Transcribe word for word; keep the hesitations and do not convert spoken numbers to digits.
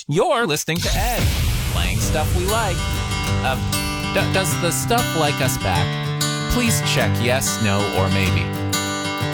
You're listening to Ed, playing stuff we like. Uh, d- does the stuff like us back? Please check yes, no, or maybe.